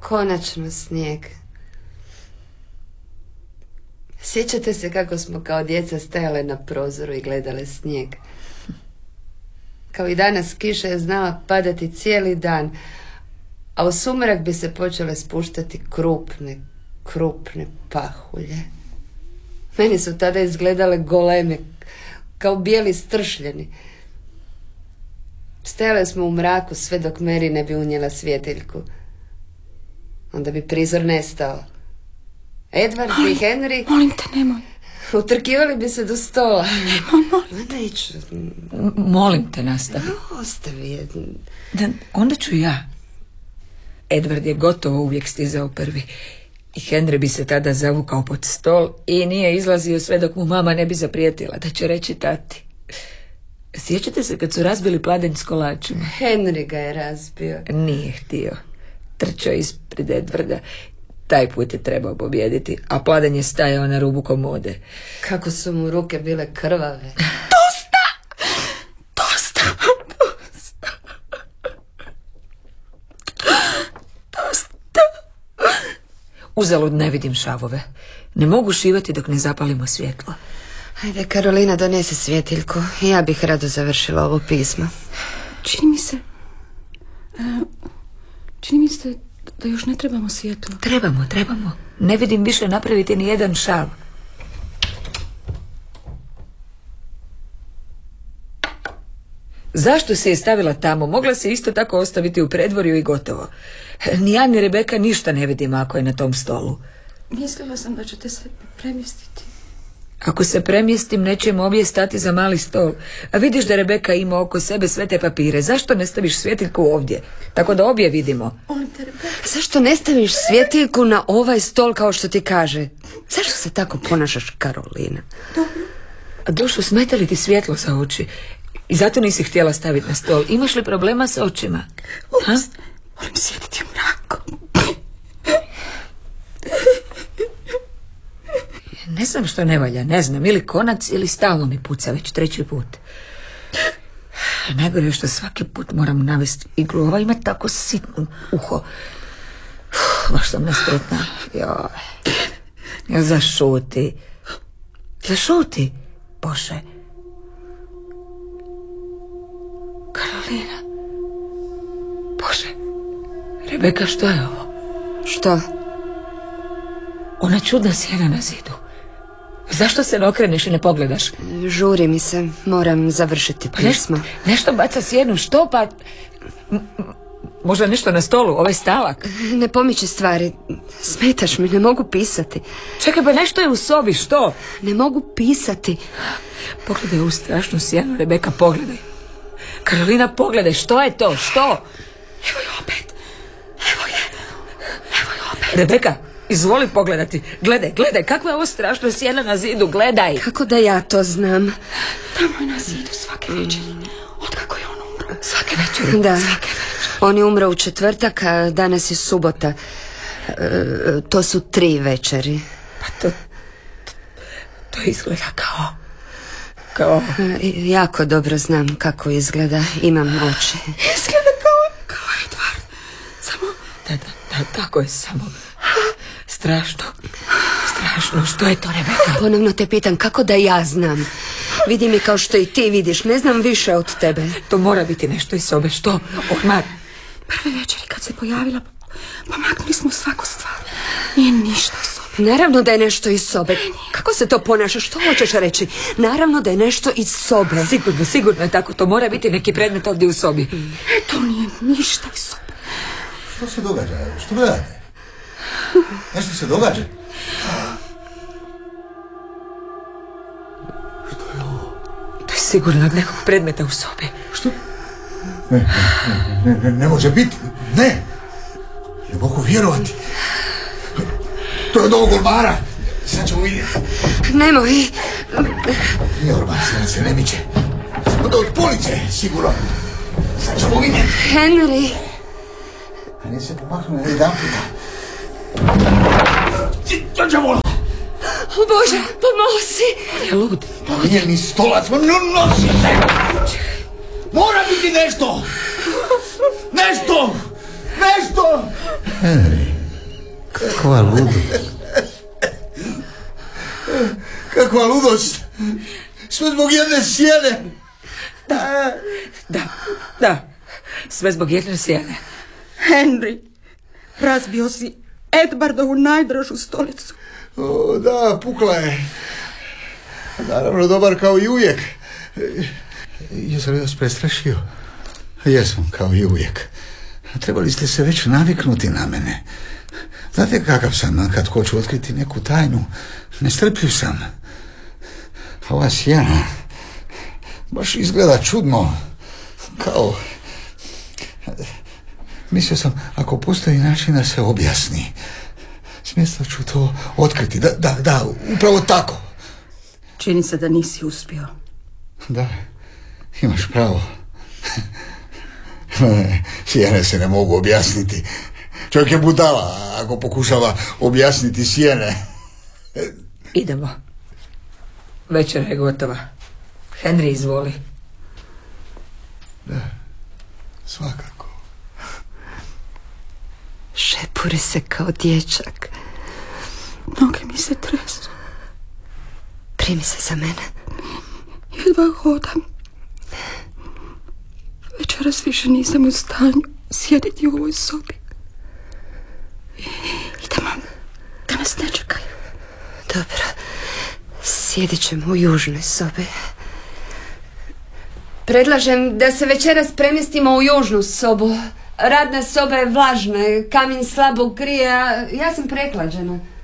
Konačno snijeg. Sjećate se kako smo kao djeca stajale na prozoru i gledale snijeg? Kao i danas, kiša je znala padati cijeli dan, a u sumrak bi se počele spuštati krupne pahulje. Meni su tada izgledale goleme, kao bijeli stršljeni. Stajale smo u mraku sve dok Mary ne bi unijela svjetiljku. Onda bi prizor nestao. Edward i Henry... Molim te, nemoj. Utrkivali bi se do stola. Molim te, nastavi. Ostavi je. Onda ću ja. Edward je gotovo uvijek stizao prvi. I Henry bi se tada zavukao pod stol i nije izlazio sve dok mu mama ne bi zaprijetila da će reći tati. Sjećate se kad su razbili pladenj s kolačima? Henry ga je razbio. Nije htio. Trčao ispred Edwarda. Taj put je trebao pobijediti, a pladenj je stajao na rubu komode. Kako su mu ruke bile krvave. Dosta. Uzalud ne vidim šavove. Ne mogu šivati dok ne zapalimo svjetlo. Ajde, Karolina, donese svjetiljku. Ja bih rado završila ovo pismo. Čini mi se da još ne trebamo svjetlo. Trebamo. Ne vidim više napraviti ni jedan šav. Zašto se je stavila tamo? Mogla se isto tako ostaviti u predvorju i gotovo. Ni ja ni Rebeka ništa ne vidimo ako je na tom stolu. Mislila sam da ćete se premjestiti. Ako se premjestim, nećemo obje stati za mali stol. A vidiš da Rebeka ima oko sebe sve te papire. Zašto ne staviš svjetiljku ovdje? Tako da obje vidimo. Molim te, Rebeka. Zašto ne staviš svjetiljku na ovaj stol kao što ti kaže? Zašto se tako ponašaš, Karolina? Dobro. A Dušo, smeta li ti svjetlo za oči? I zato nisi htjela staviti na stol. Imaš li problema sa očima? Moram sjediti u mraku. Ne znam što ne valja, ne znam. Ili konac ili stalno mi puca već 3. put. Najgore je što svaki put moram navesti iglu. Ova ima tako sitno uho. Baš sam nespretna. Zašuti. Bože. Karolina. Bože. Rebeka, što je ovo? Što? Ona čudna sjena na zidu. Zašto se ne okreneš i ne pogledaš? Žuri mi se, moram završiti pismo. Nešto baca sjenu, što pa... Možda nešto na stolu, ovaj stalak. Ne pomiči stvari, smetaš mi, ne mogu pisati. Čekaj, pa nešto je u sobi, što? Ne mogu pisati. Pogledaj ovu strašnu sjenu, Rebeka, pogledaj. Karolina, pogledaj, što je to, što? Evo je opet. Rebeka, izvoli pogledati. Gledaj, kakva je ovo strašna sjena na zidu, gledaj. Kako da ja to znam? Tamo je na zidu svake večeri. Otkako je on umro? Svake večeri? Da, on je umro u četvrtak, a danas je subota. To su 3 večeri. Pa to izgleda kao... Jako dobro znam kako izgleda, imam oči. Izgleda kao Edward. Samo... Da, tako je, samo... Strašno, što je to, Rebeka? Ponovno te pitam, kako da ja znam? Vidi mi kao što i ti vidiš, ne znam više od tebe. To mora biti nešto iz sobe, što? Ormar. Prve večeri kad se pojavila, pomaknuli smo svaku stvar. Nije ništa iz sobe. Naravno da je nešto iz sobe. Kako se to ponaša? Što hoćeš reći? Naravno da je nešto iz sobe. Sigurno je tako, to mora biti neki predmet ovdje u sobi. To nije ništa iz sobe. Što se događa? Što gledate? Nešto se događa? Što je ovo? To je sigurno od nekog predmeta u sobi. Što? Ne može biti. Ne mogu vjerovati. To je od ovog ormara. Sad ćemo vidjeti. Nemoj. Nije ormar, se ne miče. Od ovih police, sigurno. Sad ćemo vidjeti. Henry. A nije se pomaknuo jedan puta. Dođemo! O Bože, pomozi! Je lud. To nije ni stolac, nosi se! Mora biti nešto! Nešto! Henry! Kakva ludost. Kakva ludost. Sve zbog jedne sjene. Da. Sve zbog jedne sjene. Henry, razbio si Edvardovu najdražu stolicu. O, da, pukla je. Naravno, dobar kao i uvijek. Jesam li vas prestrašio? Jesam, kao i uvijek. Trebali ste se već naviknuti na mene. Znate kakav sam kad hoću otkriti neku tajnu? Nestrpljiv sam. Ova sjena baš izgleda čudno. Kao... Mislio sam, ako postoji način da se objasni, smjesto ću to otkriti. Da, upravo tako. Čini se da nisi uspio. Da, imaš pravo. Sjene se ne mogu objasniti. Čovjek je budala ako pokušava objasniti sjene. Idemo. Večera je gotova. Henry, izvoli. Da, svakako. Šepuri se kao dječak. Noge mi se tresu. Primi se za mene. Jedva hodam. Večeras više nisam u stanju sjediti u ovoj sobi. Idemo, da nas ne čekaju. Dobro, sjedit ćemo u južnoj sobi. Predlažem da se večeras premjestimo u južnu sobu. Radna soba je vlažna, kamin slabo grije, a ja sam prehlađena.